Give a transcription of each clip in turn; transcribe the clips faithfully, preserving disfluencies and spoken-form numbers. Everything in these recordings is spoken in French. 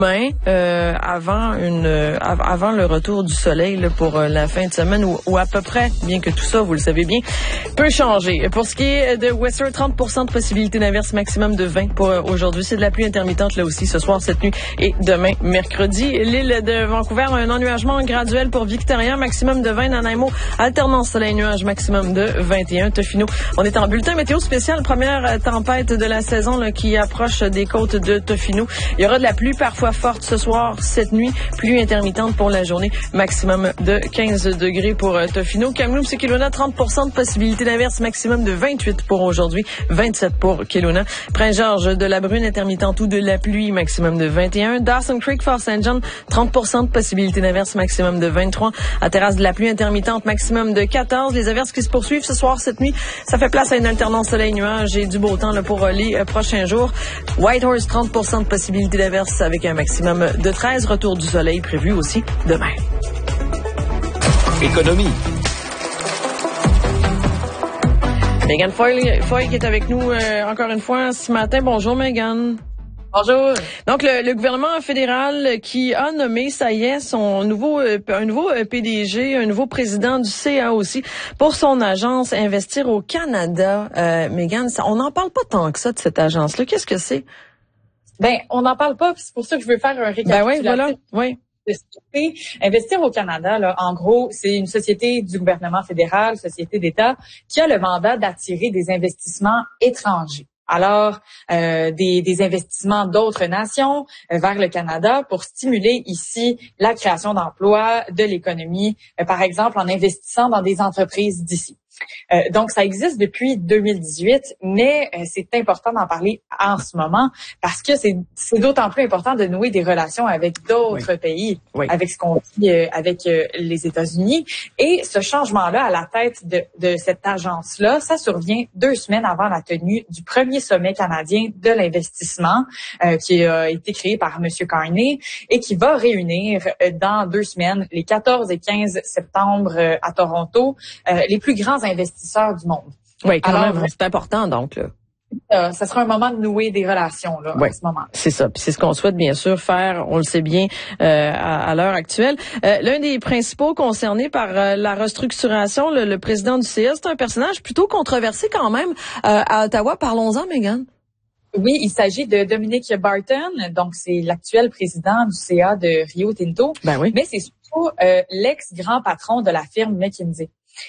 Demain, euh, avant une, euh, avant le retour du soleil là, pour euh, la fin de semaine, ou, ou à peu près, bien que tout ça, vous le savez bien, peut changer. Pour ce qui est de Whistler, trente pour cent de possibilité d'averse, maximum de vingt pour euh, aujourd'hui. C'est de la pluie intermittente là aussi, ce soir, cette nuit et demain, mercredi. L'île de Vancouver, un ennuagement graduel pour Victoria, maximum de vingt. Nanaimo, alternance soleil-nuage, maximum de vingt et un. Tofino, on est en bulletin météo spécial, première tempête de la saison là, qui approche des côtes de Tofino. Il y aura de la pluie parfois forte ce soir, cette nuit, pluie intermittente pour la journée, maximum de quinze degrés pour euh, Tofino. Kamloops et Kelowna, trente pour cent de possibilité d'averse, maximum de vingt-huit pour aujourd'hui, vingt-sept pour Kelowna. Prince-Georges, de la brune intermittente ou de la pluie, maximum de vingt et un. Dawson Creek, Fort Saint John, trente pour cent de possibilité d'averse, maximum de vingt-trois. À Terrasse, de la pluie intermittente, maximum de quatorze. Les averses qui se poursuivent ce soir, cette nuit, ça fait place à une alternance soleil-nuage et du beau temps là, pour euh, les euh, prochains jours. Whitehorse, trente pour cent de possibilité d'averse avec un maximum de treize. Retour du soleil prévu aussi demain. Économie. Megan Foy, Foy qui est avec nous euh, encore une fois ce matin. Bonjour Megan. Bonjour. Donc, le, le gouvernement fédéral qui a nommé, ça y est, son nouveau, euh, un nouveau P D G, un nouveau président du C A aussi, pour son agence Investir au Canada. Euh, Megan, ça, on n'en parle pas tant que ça de cette agence-là. Qu'est-ce que c'est? Ben, on n'en parle pas, c'est pour ça que je veux faire un récapitulatif. Ben oui, voilà, oui. Investir au Canada, là, en gros, c'est une société du gouvernement fédéral, société d'État, qui a le mandat d'attirer des investissements étrangers. Alors, euh, des, des investissements d'autres nations euh, vers le Canada pour stimuler ici la création d'emplois, de l'économie, euh, par exemple en investissant dans des entreprises d'ici. Euh, donc, ça existe depuis deux mille dix-huit, mais euh, c'est important d'en parler en ce moment parce que c'est, c'est d'autant plus important de nouer des relations avec d'autres oui. pays, oui. avec ce qu'on dit euh, avec euh, les États-Unis. Et ce changement-là à la tête de, de cette agence-là, ça survient deux semaines avant la tenue du premier sommet canadien de l'investissement euh, qui a été créé par M. Carney et qui va réunir euh, dans deux semaines, les quatorze et quinze septembre euh, à Toronto, euh, les plus grands investisseurs du monde. Oui, quand Alors, même, c'est important donc là. Euh, ça sera un moment de nouer des relations là, oui, en ce moment. C'est ça. Puis c'est ce qu'on souhaite bien sûr faire, on le sait bien, euh, à, à l'heure actuelle. Euh, l'un des principaux concernés par euh, la restructuration, le, le président du C A, c'est un personnage plutôt controversé quand même euh, à Ottawa. Parlons-en, Megan. Oui, il s'agit de Dominic Barton, donc c'est l'actuel président du C A de Rio Tinto. Ben oui. Mais c'est surtout euh, l'ex-grand patron de la firme McKinsey.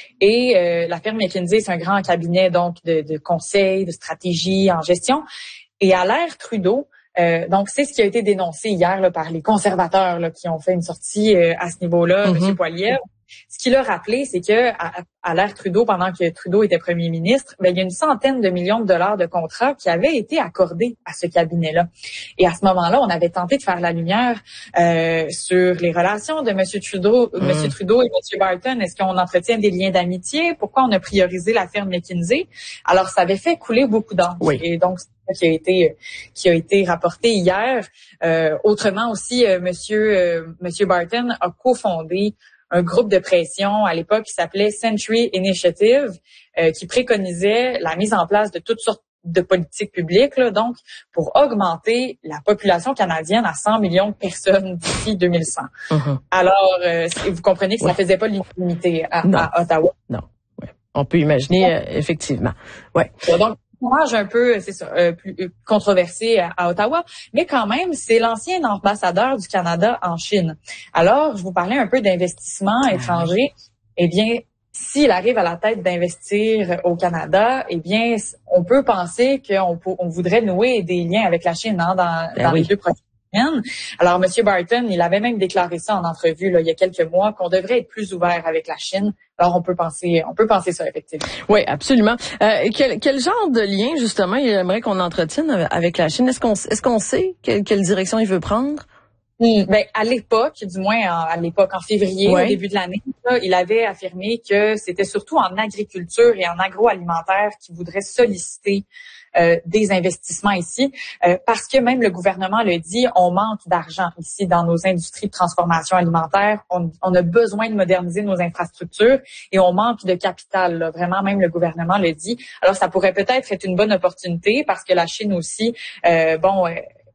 Et euh, la firme McKinsey, c'est un grand cabinet donc de, de conseil, de stratégie en gestion. Et à l'ère Trudeau, euh, donc c'est ce qui a été dénoncé hier là, par les conservateurs là, qui ont fait une sortie euh, à ce niveau-là, mm-hmm. M. Poilievre. Ce qu'il a rappelé, c'est que à, à l'ère Trudeau, pendant que Trudeau était premier ministre, ben, il y a une centaine de millions de dollars de contrats qui avaient été accordés à ce cabinet-là. Et à ce moment-là, on avait tenté de faire la lumière euh, sur les relations de M. Trudeau, mmh. M. Trudeau et M. Barton. Est-ce qu'on entretient des liens d'amitié? Pourquoi on a priorisé la firme McKinsey? Alors, ça avait fait couler beaucoup d'encre. Oui. Et donc, c'est ça qui a été qui a été rapporté hier. Euh, autrement aussi, euh, Monsieur euh, Monsieur Barton a cofondé un groupe de pression à l'époque qui s'appelait Century Initiative, euh, qui préconisait la mise en place de toutes sortes de politiques publiques, là, donc pour augmenter la population canadienne à cent millions de personnes d'ici deux mille cent. Uh-huh. Alors, euh, vous comprenez que ça ne ouais. faisait pas l'unanimité à, à Ottawa. Non, ouais. On peut imaginer, ouais. euh, effectivement. Ouais. Donc, j'ai un peu, c'est ça, euh, plus euh, controversé à, à Ottawa, mais quand même, c'est l'ancien ambassadeur du Canada en Chine. Alors, je vous parlais un peu d'investissement étranger. Eh bien, s'il arrive à la tête d'investir au Canada, eh bien, on peut penser qu'on on voudrait nouer des liens avec la Chine hein, dans, ben dans oui. les deux prochaines semaines. Alors, M. Barton, il avait même déclaré ça en entrevue là, il y a quelques mois, qu'on devrait être plus ouvert avec la Chine. Alors, on peut penser, on peut penser ça, effectivement. Oui, absolument. Euh, quel, quel genre de lien, justement, il aimerait qu'on entretienne avec la Chine? Est-ce qu'on, est-ce qu'on sait quelle, quelle direction il veut prendre? Mmh, ben, à l'époque, du moins en, à l'époque, en février, ouais. au début de l'année, là, il avait affirmé que c'était surtout en agriculture et en agroalimentaire qu'il voudrait solliciter euh, des investissements ici, euh, parce que même le gouvernement le dit, on manque d'argent ici dans nos industries de transformation alimentaire. On, on a besoin de moderniser nos infrastructures et on manque de capital. Là. Vraiment, même le gouvernement le dit. Alors, ça pourrait peut-être être une bonne opportunité parce que la Chine aussi, euh, bon... Euh,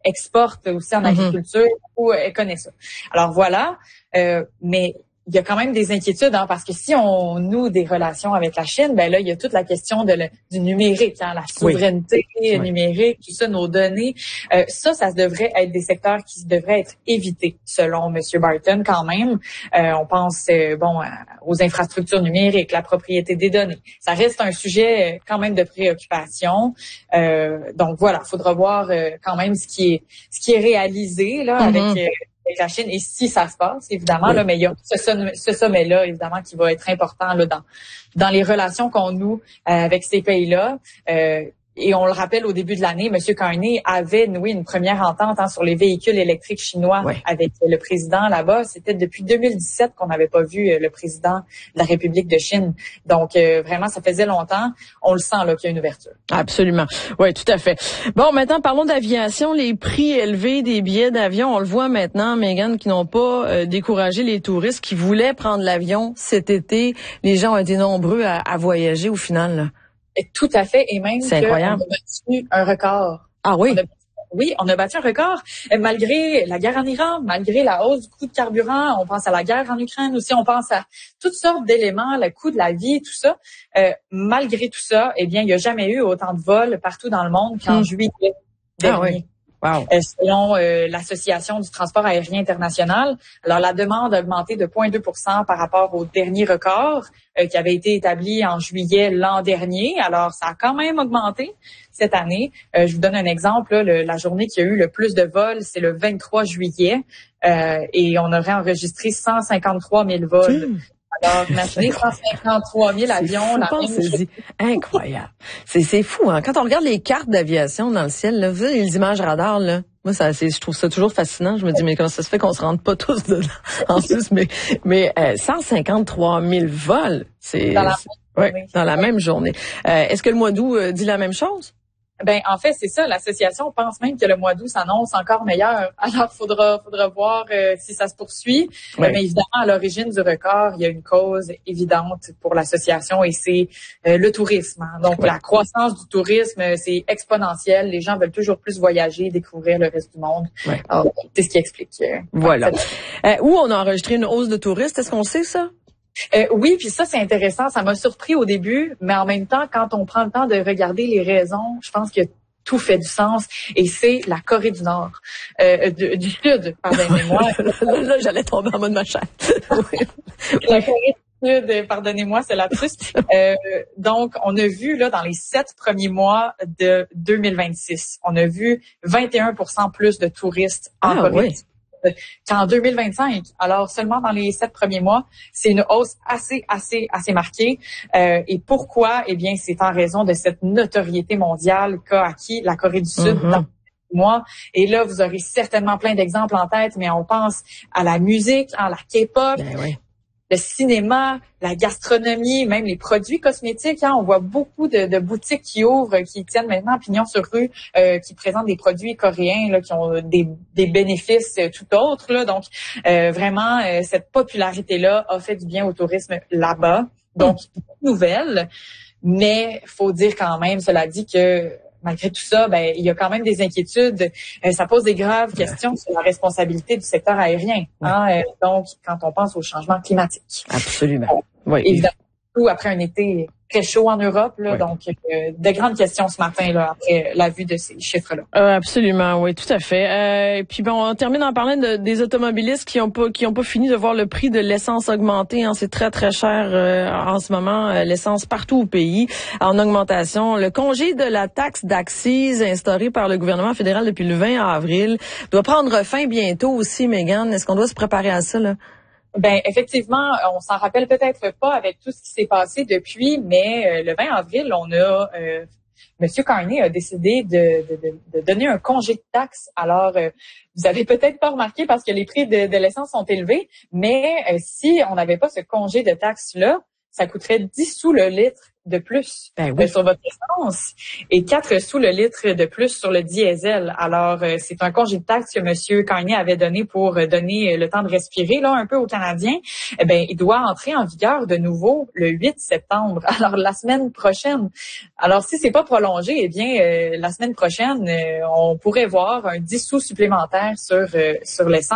exporte aussi en mm-hmm. agriculture, où elle connaît ça. Alors voilà, euh, mais il y a quand même des inquiétudes, hein, parce que si on noue des relations avec la Chine, ben là, il y a toute la question de le, du numérique, hein, la souveraineté oui. numérique, tout ça, nos données. Euh, ça, ça devrait être des secteurs qui devraient être évités, selon M. Barton, quand même. Euh, on pense, euh, bon, aux infrastructures numériques, la propriété des données. Ça reste un sujet quand même de préoccupation. Euh, donc voilà, il faudra voir euh, quand même ce qui est ce qui est réalisé là mm-hmm. avec. Euh, avec la Chine et si ça se passe, évidemment, oui. là, mais il y a ce, sommet, ce sommet-là, évidemment, qui va être important là dans dans les relations qu'on noue euh, avec ces pays-là. Euh, Et on le rappelle, au début de l'année, M. Carney avait noué une première entente hein, sur les véhicules électriques chinois ouais. avec le président là-bas. C'était depuis deux mille dix-sept qu'on n'avait pas vu le président de la République de Chine. Donc, euh, vraiment, ça faisait longtemps. On le sent là qu'il y a une ouverture. Absolument. Oui, tout à fait. Bon, maintenant, parlons d'aviation. Les prix élevés des billets d'avion, on le voit maintenant, Megan, qui n'ont pas euh, découragé les touristes qui voulaient prendre l'avion cet été. Les gens ont été nombreux à, à voyager au final, là. Tout à fait, et même qu'on a battu un record. Ah oui? On a, oui, on a battu un record, malgré la guerre en Iran, malgré la hausse du coût de carburant, on pense à la guerre en Ukraine aussi, on pense à toutes sortes d'éléments, le coût de la vie, tout ça. Euh, malgré tout ça, eh bien, il n'y a jamais eu autant de vols partout dans le monde qu'en mmh. juillet dernier. Ah oui. Wow. Euh, selon euh, l'Association du transport aérien international. Alors, la demande a augmenté de zéro virgule deux pour cent par rapport au dernier record euh, qui avait été établi en juillet l'an dernier. Alors, ça a quand même augmenté cette année. Euh, je vous donne un exemple. Là, le, la journée qui a eu le plus de vols, c'est le vingt-trois juillet. Euh, et on aurait enregistré cent cinquante-trois mille vols. Mmh. Alors, imaginez cent cinquante-trois mille avions. La même... Incroyable. C'est, c'est fou, hein. Quand on regarde les cartes d'aviation dans le ciel, là, vous savez, les images radars, là. Moi, ça, c'est, je trouve ça toujours fascinant. Je me dis, mais comment ça se fait qu'on se rende pas tous dedans en plus? Mais, mais euh, cent cinquante-trois mille vols, c'est dans la, c'est, ouais, dans la même journée. Euh, est-ce que le mois d'août euh, dit la même chose? Ben en fait c'est ça, l'association pense même que le mois d'août s'annonce encore meilleur. Alors faudra faudra voir euh, si ça se poursuit. Oui. Euh, mais évidemment à l'origine du record, il y a une cause évidente pour l'association et c'est euh, le tourisme. Hein. Donc oui. La croissance du tourisme c'est exponentiel. Les gens veulent toujours plus voyager, découvrir le reste du monde. Oui. Alors c'est ce qui explique. Euh, voilà. Euh, où on a enregistré une hausse de touristes, est-ce qu'on sait ça? Euh, oui, puis ça, c'est intéressant. Ça m'a surpris au début, mais en même temps, quand on prend le temps de regarder les raisons, je pense que tout fait du sens. Et c'est la Corée du Nord, euh, du, du Sud, pardonnez-moi. là, là, j'allais tomber en mode machin. La Corée du Sud, pardonnez-moi, c'est lapsus. Euh, donc, on a vu, là, dans les sept premiers mois de deux mille vingt-six, on a vu vingt et un pour cent plus de touristes en ah, Corée oui. du Sud qu'en deux mille vingt-cinq. Alors, seulement dans les sept premiers mois, c'est une hausse assez, assez, assez marquée. Euh, et pourquoi? Eh bien, c'est en raison de cette notoriété mondiale qu'a acquis la Corée du Sud mm-hmm. dans les mois. Et là, vous aurez certainement plein d'exemples en tête, mais on pense à la musique, à la K-pop, ben oui. le cinéma, la gastronomie, même les produits cosmétiques. Hein, on voit beaucoup de, de boutiques qui ouvrent, qui tiennent maintenant pignon sur rue, euh, qui présentent des produits coréens là, qui ont des, des bénéfices euh, tout autres. Là. Donc, euh, vraiment, euh, cette popularité-là a fait du bien au tourisme là-bas. Donc, mmh. nouvelle, mais faut dire quand même, cela dit que malgré tout ça, ben il y a quand même des inquiétudes. Euh, ça pose des graves questions sur la responsabilité du secteur aérien. Hein, euh, donc, quand on pense au changement climatique. Absolument. Oui. Évidemment, surtout après un été très chaud en Europe. Là, oui. Donc, euh, de grandes questions ce matin là après la vue de ces chiffres-là. Euh, absolument, oui, tout à fait. Euh, et puis bon, on termine en parlant de, des automobilistes qui ont pas qui ont pas fini de voir le prix de l'essence augmenter. Hein, c'est très très cher euh, en ce moment, euh, l'essence partout au pays en augmentation. Le congé de la taxe d'accise instauré par le gouvernement fédéral depuis le vingt avril doit prendre fin bientôt aussi, Megan. Est-ce qu'on doit se préparer à ça là? Ben effectivement, on s'en rappelle peut-être pas avec tout ce qui s'est passé depuis, mais euh, le vingt avril, on a euh, Monsieur Carney a décidé de, de, de, de donner un congé de taxes. Alors, euh, vous avez peut-être pas remarqué parce que les prix de, de l'essence sont élevés, mais euh, si on n'avait pas ce congé de taxes là, ça coûterait dix sous le litre de plus ben oui. euh, sur votre essence et quatre sous le litre de plus sur le diesel. Alors, euh, c'est un congé de taxe que M. Carney avait donné pour euh, donner le temps de respirer là un peu aux Canadiens. Eh bien, il doit entrer en vigueur de nouveau le huit septembre, alors la semaine prochaine. Alors, si c'est pas prolongé, eh bien, euh, la semaine prochaine, euh, on pourrait voir un dix sous supplémentaire sur, euh, sur l'essence.